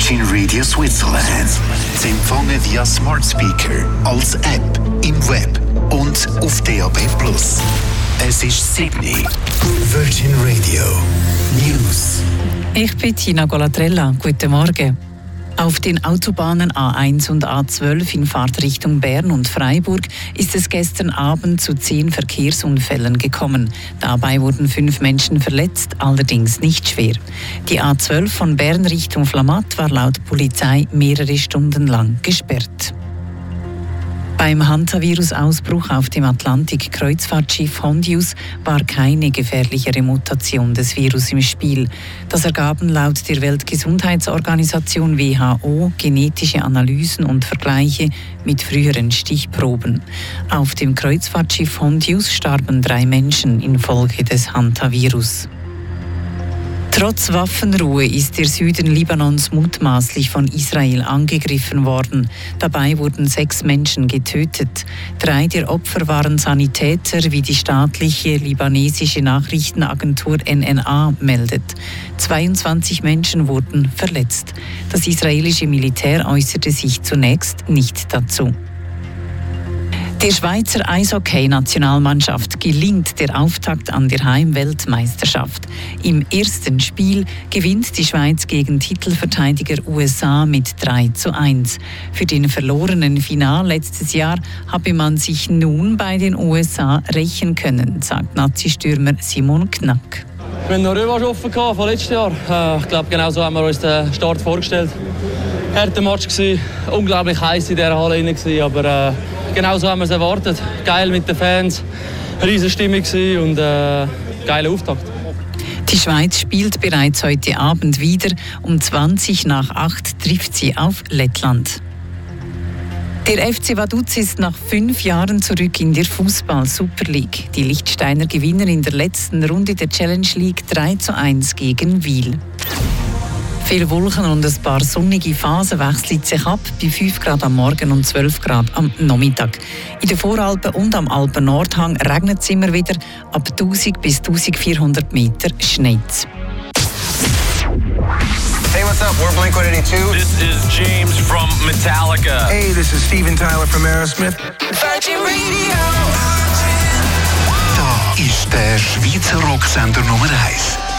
Virgin Radio Switzerland. Sie empfangen via Smart Speaker, als App, im Web und auf DAB+. Es ist Sydney. Virgin Radio News. Ich bin Tina Golatrella. Guten Morgen. Auf den Autobahnen A1 und A12 in Fahrtrichtung Bern und Freiburg ist es gestern Abend zu 10 Verkehrsunfällen gekommen. Dabei wurden 5 Menschen verletzt, allerdings nicht schwer. Die A12 von Bern Richtung Flamatt war laut Polizei mehrere Stunden lang gesperrt. Beim Hantavirus-Ausbruch auf dem Atlantik-Kreuzfahrtschiff Hondius war keine gefährlichere Mutation des Virus im Spiel. Das ergaben laut der Weltgesundheitsorganisation WHO genetische Analysen und Vergleiche mit früheren Stichproben. Auf dem Kreuzfahrtschiff Hondius starben 3 Menschen infolge des Hantavirus. Trotz Waffenruhe ist der Süden Libanons mutmaßlich von Israel angegriffen worden. Dabei wurden 6 Menschen getötet. 3 der Opfer waren Sanitäter, wie die staatliche libanesische Nachrichtenagentur NNA meldet. 22 Menschen wurden verletzt. Das israelische Militär äußerte sich zunächst nicht dazu. Der Schweizer Eishockey-Nationalmannschaft gelingt der Auftakt an der Heimweltmeisterschaft. Im ersten Spiel gewinnt die Schweiz gegen Titelverteidiger USA mit 3:1. Für den verlorenen Final letztes Jahr habe man sich nun bei den USA rächen können, sagt Nazi-Stürmer Simon Knack. Wir hatten noch Revanche offen von letztes Jahr. Ich glaube, genau so haben wir uns den Start vorgestellt. Harter Match gewesen, unglaublich heiß in dieser Halle gewesen, aber genau so haben wir es erwartet. Geil mit den Fans, riesige Stimmung und geiler Auftakt. Die Schweiz spielt bereits heute Abend wieder. Um 20:08 trifft sie auf Lettland. Der FC Vaduz ist nach 5 Jahren zurück in der Fußball-Super League. Die Liechtensteiner gewinnen in der letzten Runde der Challenge League 3:1 gegen Wiel. Viele Wolken und ein paar sonnige Phasen wechseln sich ab, bei 5 Grad am Morgen und 12 Grad am Nachmittag. In den Voralpen und am Alpen-Nordhang regnet es immer wieder, ab 1000 bis 1400 Meter schneit es. Hey, what's up? We're Blink-182. This is James from Metallica. Hey, this is Steven Tyler from Aerosmith. Virgin Radio. Da ist der Schweizer Rocksender Nummer 1.